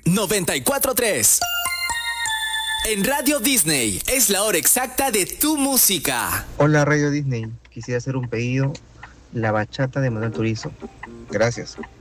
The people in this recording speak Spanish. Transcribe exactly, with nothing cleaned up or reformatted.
noventa y cuatro punto tres. En Radio Disney es la hora exacta de tu música. Hola Radio Disney, quisiera hacer un pedido, la bachata de Manuel Turizo. Gracias.